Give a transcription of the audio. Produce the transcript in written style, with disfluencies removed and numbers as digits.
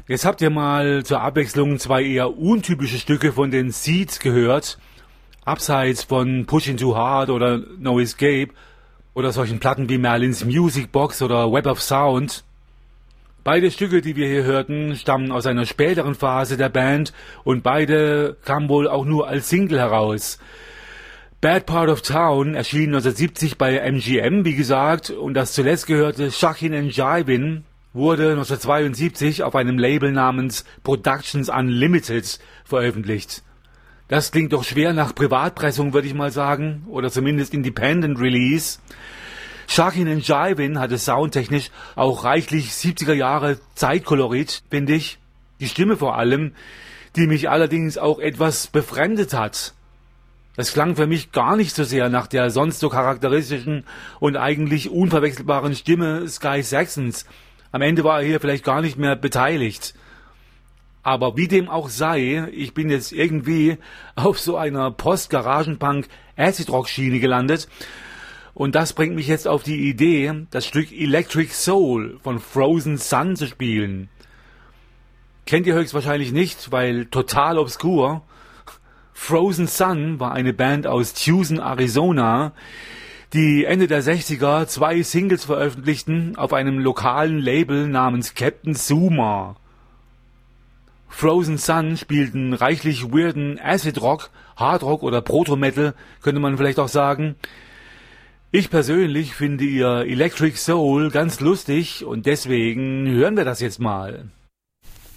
Jetzt habt ihr mal zur Abwechslung zwei eher untypische Stücke von den Seeds gehört, abseits von Pushing Too Hard oder No Escape oder solchen Platten wie Merlin's Music Box oder Web of Sound. Beide Stücke, die wir hier hörten, stammen aus einer späteren Phase der Band und beide kamen wohl auch nur als Single heraus. Bad Part of Town erschien 1970 bei MGM, wie gesagt, und das zuletzt gehörte Shuckin' and Jivin' wurde 1972 auf einem Label namens Productions Unlimited veröffentlicht. Das klingt doch schwer nach Privatpressung, würde ich mal sagen, oder zumindest Independent Release. Shuckin' and Jivin' hatte soundtechnisch auch reichlich 70er Jahre Zeitkolorit, finde ich. Die Stimme vor allem, die mich allerdings auch etwas befremdet hat. Das klang für mich gar nicht so sehr nach der sonst so charakteristischen und eigentlich unverwechselbaren Stimme Sky Saxons. Am Ende war er hier vielleicht gar nicht mehr beteiligt. Aber wie dem auch sei, ich bin jetzt irgendwie auf so einer Post-Garagenpunk-Acid-Rock-Schiene gelandet. Und das bringt mich jetzt auf die Idee, das Stück Electric Soul von Frozen Sun zu spielen. Kennt ihr höchstwahrscheinlich nicht, weil total obskur. Frozen Sun war eine Band aus Tucson, Arizona, die Ende der 60er 2 Singles veröffentlichten auf einem lokalen Label namens Captain Zuma. Frozen Sun spielten reichlich weirden Acid Rock, Hard Rock oder Proto Metal, könnte man vielleicht auch sagen. Ich persönlich finde ihr Electric Soul ganz lustig und deswegen hören wir das jetzt mal.